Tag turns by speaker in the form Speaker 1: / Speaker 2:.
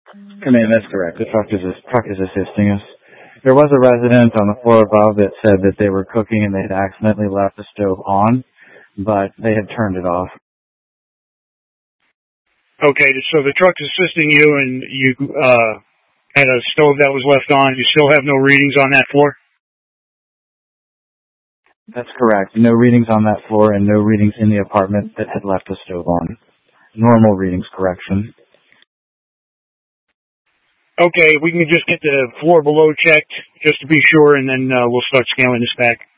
Speaker 1: Command, that's correct. The truck is assisting us. There was a resident on the floor above that said that they were cooking and they had accidentally left the stove on, but they had turned it off.
Speaker 2: Okay, so the truck's assisting you, and you had a stove that was left on. You still have no readings on that floor?
Speaker 1: That's correct. No readings on that floor and no readings in the apartment that had left the stove on. Normal readings, correction.
Speaker 2: Okay, we can just get the floor below checked just to be sure, and then we'll start scaling this back.